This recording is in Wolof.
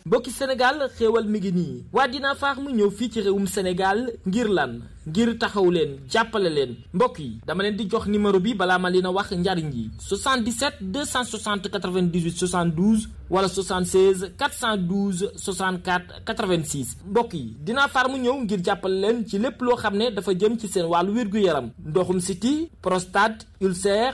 mbokki Sénégal xéewal mi ngi nii waa Dina Farm ñëw fii ci réewum Sénégal ngir lan ngir taxaw leen jàppale leen mbokk yi dama leen di jox numéro bi balaa ma leen a wax njariñ yi 77 260 98 72 wala 76 412 64 86 mbokk yi Dina Farm ñëw ngir jàppale leen ci lépp loo xam ne dafa jëm ci seen wàllu wér-gu-yaram ndoxum siti prostate ulcère